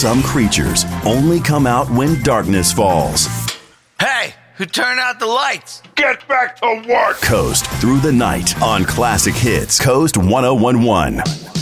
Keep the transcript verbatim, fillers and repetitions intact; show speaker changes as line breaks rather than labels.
Some creatures only come out when darkness falls.
Hey, who turned out the lights?
Get back to work!
Coast through the night on Classic Hits, Coast one oh one one.